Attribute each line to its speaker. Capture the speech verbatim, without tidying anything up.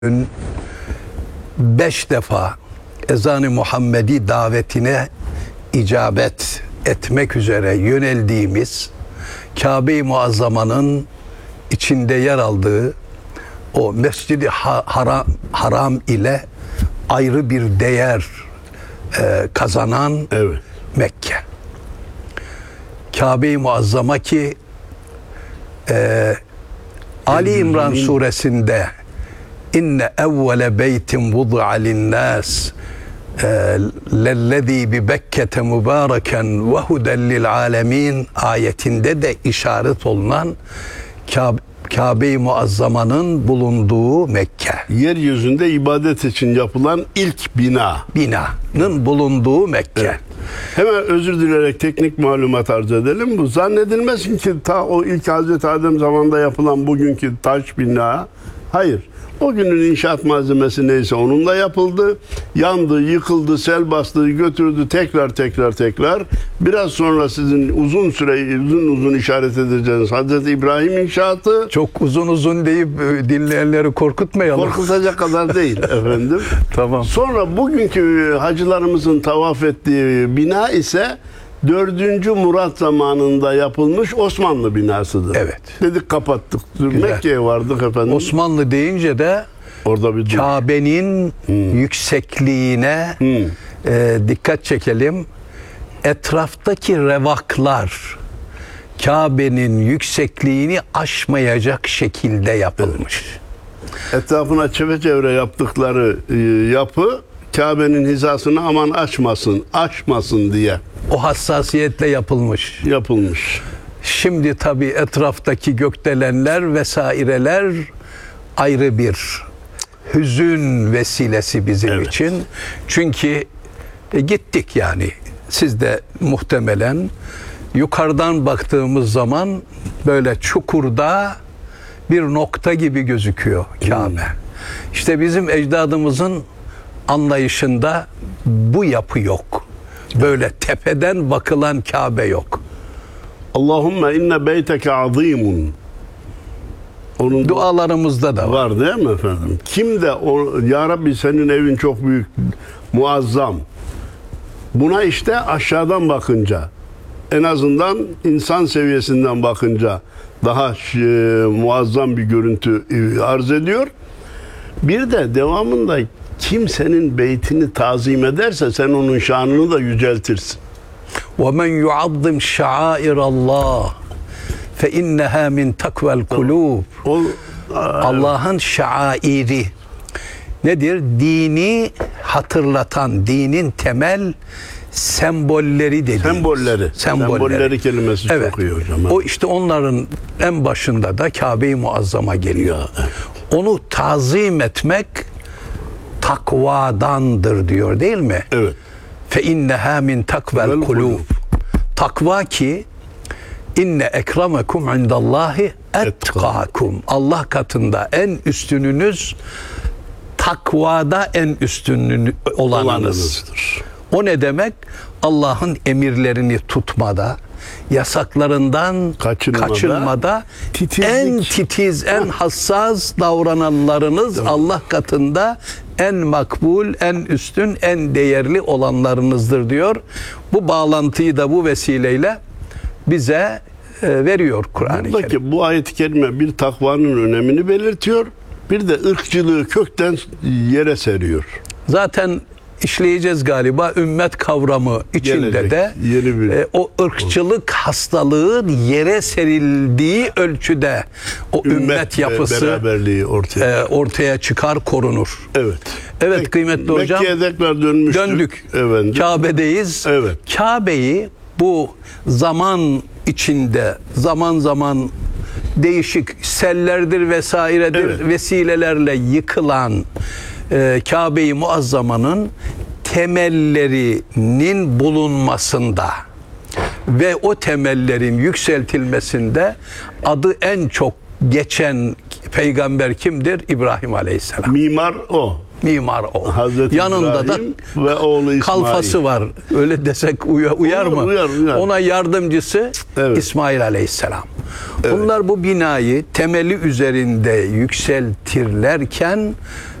Speaker 1: gün beş defa ezan-ı Muhammedi davetine icabet etmek üzere yöneldiğimiz Kabe-i Muazzama'nın içinde yer aldığı o Mescid-i Haram, Haram ile ayrı bir değer e, kazanan
Speaker 2: evet.
Speaker 1: Mekke. Kabe-i Muazzama ki e, Ali İmran suresinde inne evvele beytin vudu'a lin-nas lellezî bi Bekke'te mübâreken ve huden lil âlemin ayetinde de işaret olunan Kabe-i Muazzama'nın bulunduğu Mekke.
Speaker 2: Yeryüzünde ibadet için yapılan ilk bina.
Speaker 1: Binanın bulunduğu Mekke.
Speaker 2: Evet. Hemen özür dileyerek teknik malumat arz edelim. Bu zannedilmesin ki ta o ilk Hazreti Adem zamanında yapılan bugünkü taş bina. Hayır. O günün inşaat malzemesi neyse onunla yapıldı. Yandı, yıkıldı, sel bastı, götürdü tekrar tekrar tekrar. Biraz sonra sizin uzun süre uzun uzun işaret edeceğiniz Hazreti İbrahim inşaatı.
Speaker 1: Çok uzun uzun deyip dinleyenleri korkutmayalım.
Speaker 2: Korkutacak kadar değil efendim.
Speaker 1: Tamam.
Speaker 2: Sonra bugünkü hacılarımızın tavaf ettiği bina ise dördüncü Murat zamanında yapılmış Osmanlı binasıdır.
Speaker 1: Evet.
Speaker 2: Dedik kapattık. Mekke'ye vardık efendim.
Speaker 1: Osmanlı deyince de
Speaker 2: orada bir
Speaker 1: Kabe'nin hmm. yüksekliğine hmm. e, dikkat çekelim. Etraftaki revaklar Kabe'nin yüksekliğini aşmayacak şekilde yapılmış.
Speaker 2: Evet. Etrafına çepeçevre yaptıkları e, yapı Kabe'nin hizasını aman açmasın, aşmasın diye.
Speaker 1: O hassasiyetle yapılmış.
Speaker 2: Yapılmış.
Speaker 1: Şimdi tabii etraftaki gökdelenler vesaireler ayrı bir hüzün vesilesi bizim
Speaker 2: evet.
Speaker 1: için. Çünkü e, gittik yani. Siz de muhtemelen yukarıdan baktığımız zaman böyle çukurda bir nokta gibi gözüküyor Kabe. Hmm. İşte bizim ecdadımızın anlayışında bu yapı yok. Böyle tepeden bakılan Kabe yok.
Speaker 2: Allahümme inne beyteke azimun. Onun
Speaker 1: dualarımızda da var.
Speaker 2: Var değil mi efendim? Kim de o, ya Rabbi senin evin çok büyük, muazzam. Buna işte aşağıdan bakınca, en azından insan seviyesinden bakınca daha e, muazzam bir görüntü e, arz ediyor. Bir de devamında kimsenin beytini tazim ederse sen onun şanını da yüceltirsin. وَمَنْ يُعَظِّمْ شَعَائِرَ اللّٰهِ فَاِنَّهَا مِنْ تَقْوَ الْقُلُوبِ Allah'ın şairi nedir? Dini hatırlatan, dinin temel sembolleri dediğimiz. Sembolleri.
Speaker 1: Sembolleri.
Speaker 2: Sembolleri kelimesi
Speaker 1: evet.
Speaker 2: çok iyi hocam.
Speaker 1: O işte onların en başında da Kabe-i Muazzama geliyor.
Speaker 2: Evet.
Speaker 1: Onu tazim etmek takvadandır diyor değil mi?
Speaker 2: Evet.
Speaker 1: Fe inneha min takvel kulub. Takva ki inne ekremekum indallahi etkakum. Allah katında en üstününüz takvada en üstünün olanınızdır. O ne demek? Allah'ın emirlerini tutmada, yasaklarından
Speaker 2: kaçınmada,
Speaker 1: kaçınmada en titiz, en hassas davrananlarınız Allah katında en makbul, en üstün, en değerli olanlarınızdır diyor. Bu bağlantıyı da bu vesileyle bize e, veriyor Kur'an-ı Kerim.
Speaker 2: Buradaki bu ayet-i kerime bir takvanın önemini belirtiyor. Bir de ırkçılığı kökten yere seriyor.
Speaker 1: Zaten işleyeceğiz galiba ümmet kavramı içinde Gelecek, de
Speaker 2: yeni bir,
Speaker 1: e, o ırkçılık hastalığı yere serildiği ölçüde o ümmet, ümmet yapısı
Speaker 2: beraberliği ortaya.
Speaker 1: E, ortaya çıkar, korunur.
Speaker 2: Evet.
Speaker 1: Evet
Speaker 2: Mek-
Speaker 1: kıymetli hocam.
Speaker 2: Mekke'ye tekrar dönmüştük.
Speaker 1: Döndük.
Speaker 2: Evet.
Speaker 1: Kabe'deyiz.
Speaker 2: Evet.
Speaker 1: Kabe'yi bu zaman içinde zaman zaman değişik sellerdir vesairedir
Speaker 2: evet.
Speaker 1: vesilelerle yıkılan e, Kabe-i Muazzama'nın temellerinin bulunmasında ve o temellerin yükseltilmesinde adı en çok geçen peygamber kimdir? İbrahim Aleyhisselam.
Speaker 2: Mimar o.
Speaker 1: Mimar o.
Speaker 2: Hazreti
Speaker 1: Yanında
Speaker 2: İbrahim
Speaker 1: da
Speaker 2: ve oğlu İsmail.
Speaker 1: kalfası var. Öyle desek uyar, uyar mı?
Speaker 2: Uyar, uyar.
Speaker 1: Ona yardımcısı
Speaker 2: evet.
Speaker 1: İsmail Aleyhisselam. Bunlar bu binayı temeli üzerinde yükseltirlerken